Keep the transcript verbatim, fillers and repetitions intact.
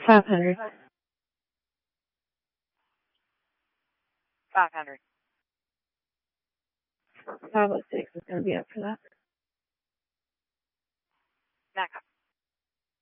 Five hundred. Five hundred. Five oh six is going to be up for that. Next.